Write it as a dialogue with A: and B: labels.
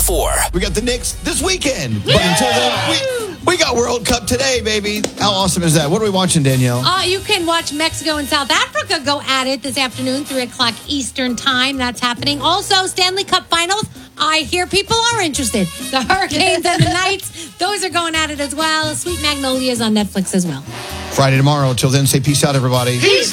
A: 4.
B: We got the Knicks this weekend. But until then, we got World Cup today, baby. How awesome is that? What are we watching, Danielle?
C: You can watch Mexico and South Africa go at it this afternoon, 3 o'clock Eastern time. That's happening. Also, Stanley Cup Finals. I hear people are interested. The Hurricanes and the Knights, those are going at it as well. Sweet Magnolias on Netflix as well.
B: Friday tomorrow. Till then, say peace out, everybody.
A: Peace